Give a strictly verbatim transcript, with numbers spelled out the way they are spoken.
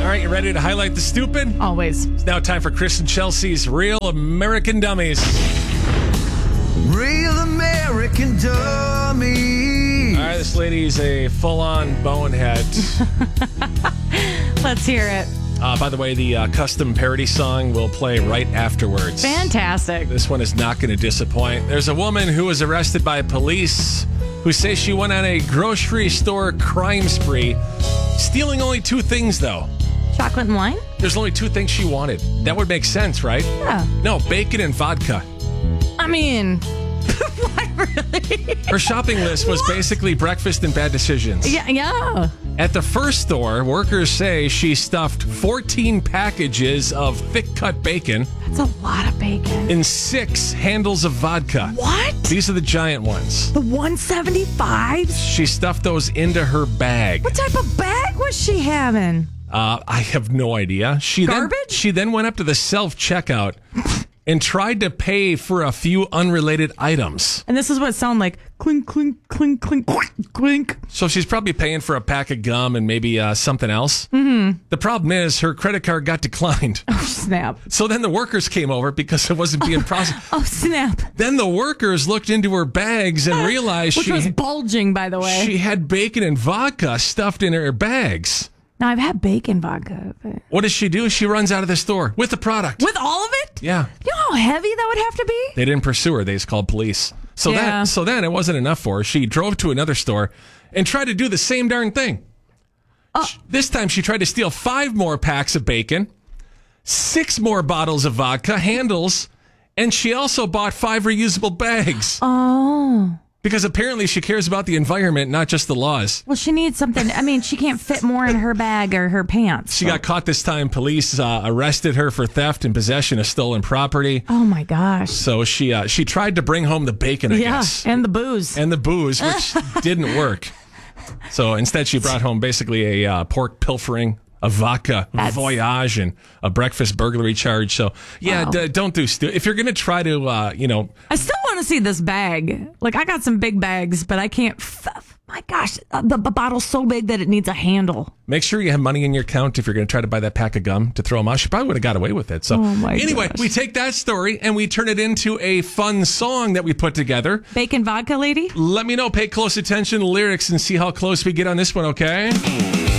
right, you ready to highlight the stupid? Always. It's now time for Chris and Chelsea's Real American Dummies. Real American Dummy. All right, this lady's a full-on bonehead. Let's hear it. Uh, by the way, the uh, custom parody song will play right afterwards. Fantastic. This one is not going to disappoint. There's a woman who was arrested by police who say she went on a grocery store crime spree, stealing only two things, though. Chocolate and wine? There's only two things she wanted. That would make sense, right? Yeah. No, bacon and vodka. I mean, what, really? Her shopping list was basically breakfast and bad decisions. Yeah, yeah. At the first store, workers say she stuffed fourteen packages of thick-cut bacon That's a lot of bacon. in six handles of vodka. What? These are the giant ones. The one seventy-five? She stuffed those into her bag. What type of bag was she having? Uh, I have no idea. She Garbage? Then, she then went up to the self-checkout and tried to pay for a few unrelated items. And this is what it sounded like. Clink, clink, clink, clink, clink. So she's probably paying for a pack of gum and maybe uh, something else. Mm-hmm. The problem is her credit card got declined. Oh, snap. So then the workers came over because it wasn't being processed. Oh, snap. Then the workers looked into her bags and realized Which she, was bulging, by the way. she had bacon and vodka stuffed in her bags. Now, I've had bacon vodka. But... What does she do? She runs out of the store with the product. With all of it? Yeah. You know how heavy that would have to be? They didn't pursue her. They just called police. So Yeah. that so then it wasn't enough for her. She drove to another store and tried to do the same darn thing. Uh, This time she tried to steal five more packs of bacon, six more bottles of vodka, handles, and she also bought five reusable bags. Oh. Because apparently she cares about the environment, not just the laws. Well, she needs something. I mean, she can't fit more in her bag or her pants. She got caught this time. Police uh, arrested her for theft and possession of stolen property. Oh, my gosh. So she uh, she tried to bring home the bacon, I Yeah, guess. and the booze. And the booze, which didn't work. So instead, she brought home basically a uh, pork pilfering, a vodka That's- voyage, and a breakfast burglary charge. So yeah, Wow. d- don't do stu- if you're going to try to, uh, you know, I still want to see this bag. Like, I got some big bags, but I can't. F- my gosh, uh, the, the bottle's so big that it needs a handle. make sure you have money in your account if you're going to try to buy that pack of gum to throw them out. She probably would have got away with it. So Oh, my anyway, gosh. we take that story and we turn it into a fun song that we put together. Bacon vodka lady? Let me know. Pay close attention to the lyrics and see how close we get on this one. Okay.